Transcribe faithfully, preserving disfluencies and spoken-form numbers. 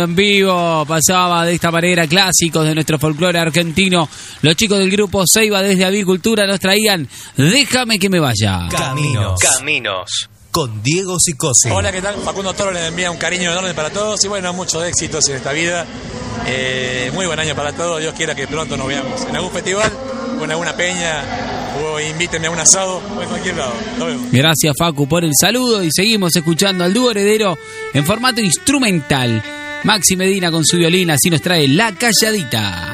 En vivo pasaba de esta manera clásicos de nuestro folclore argentino. Los chicos del grupo Ceiba desde Avicultura nos traían Déjame que me vaya. Caminos. Caminos. Con Diego Sicosi. Hola, ¿qué tal? Facundo Toro les envía un cariño enorme para todos y bueno, muchos éxitos en esta vida. Eh, muy buen año para todos. Dios quiera que pronto nos veamos en algún festival o en alguna peña o invítenme a un asado o en cualquier lado. Nos vemos. Gracias, Facu, por el saludo y seguimos escuchando al dúo heredero en formato instrumental. Maxi Medina con su violín así nos trae La Calladita.